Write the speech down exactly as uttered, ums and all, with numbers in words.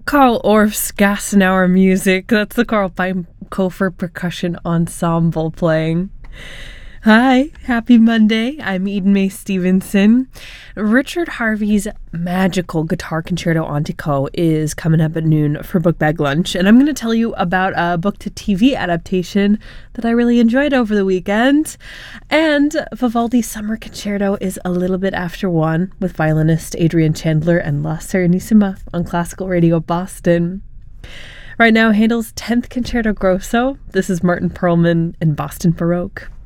Carl Orff's Gassenauer music. That's the Carl Pinekofer Percussion Ensemble playing. Hi, happy Monday. I'm Eden Mae Stevenson. Richard Harvey's magical guitar concerto Antico is coming up at noon for Book Bag Lunch, and I'm going to tell you about a book-to-T V adaptation that I really enjoyed over the weekend. And Vivaldi's Summer Concerto is a little bit after one with violinist Adrian Chandler and La Serenissima on Classical Radio Boston. Right now, Handel's tenth Concerto Grosso. This is Martin Perlman in Boston Baroque.